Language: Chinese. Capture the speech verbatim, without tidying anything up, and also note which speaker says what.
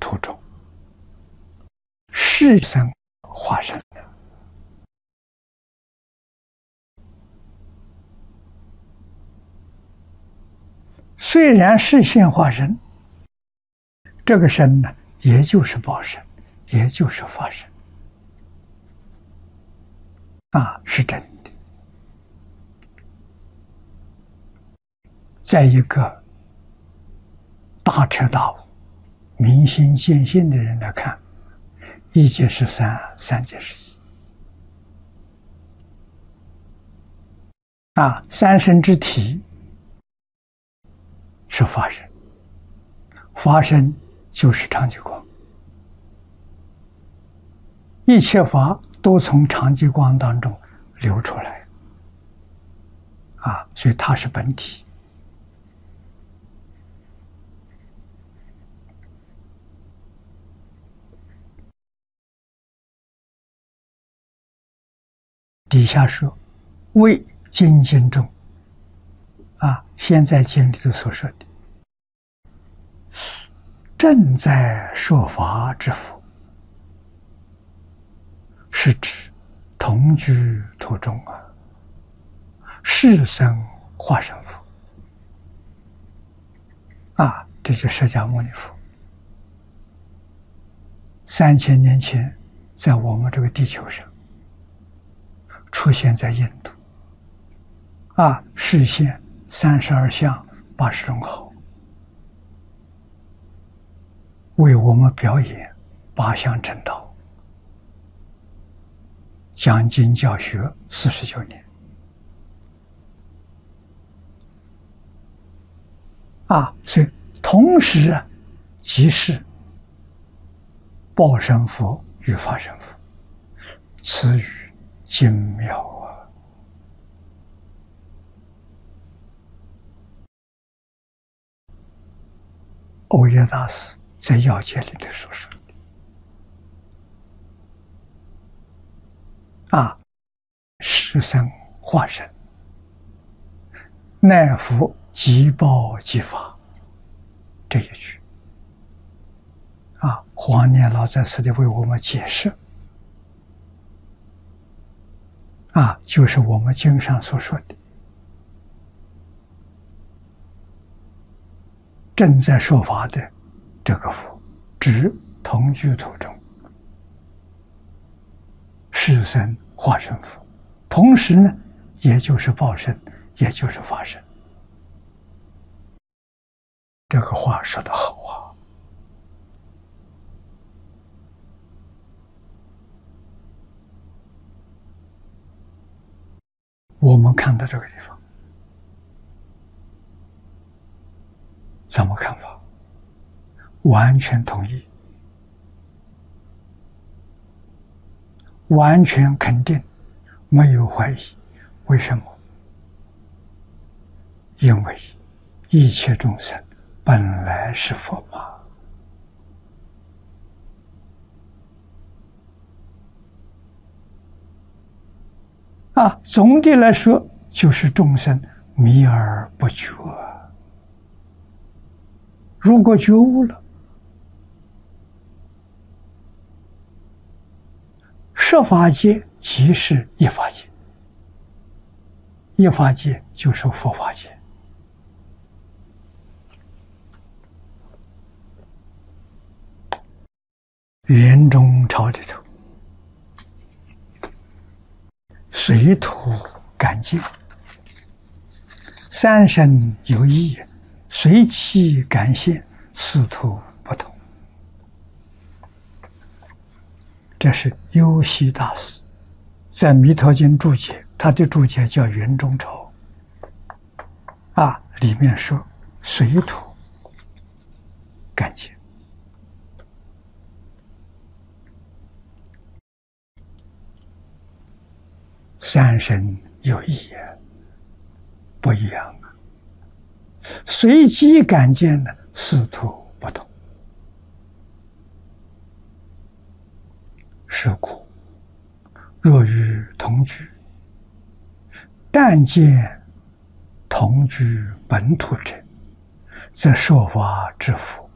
Speaker 1: 途中，是生化身的。虽然是现化身，这个身呢，也就是报身，也就是法身，啊，是真的。在一个大彻大悟、明心见性的人来看，一界是三，三界是一。啊，三身之体是法身，法身就是常寂光，一切法都从常寂光当中流出来，啊，所以它是本体。底下说，为精进中，啊，现在经里头所说的，正在说法之佛，是指同居途中啊，是生化身佛，啊，这就释迦牟尼佛，三千年前，在我们这个地球上。出现在印度，啊，示现三十二相八十种好，为我们表演八相正道，讲经教学四十九年，啊，所以同时啊，即是报身佛与法身佛，此语精妙啊！欧耶大师在要解里头所说的啊，是生化身，乃复即报即法，这一句啊，黄念老在此地为我们解释。啊，就是我们经上所说的，正在说法的这个佛，指同居途中是生化身佛，同时呢，也就是报身，也就是法身。这个话说得好啊！我们看到这个地方，怎么看法？完全同意，完全肯定，没有怀疑。为什么？因为一切众生本来是佛嘛。啊，总的来说，就是众生迷而不觉。如果觉悟了，十法界即是一法界，一法界就是佛法界。圆中朝里头，水土干净，三身有异，随其感现，四土不同。这是优溪大师在《弥陀经》注解，他的注解叫圆中朝啊，里面说水土干净，三身有异，不一样啊。随机感见呢，四土不同。是故，若与同居，但见同居本土者，则说法之佛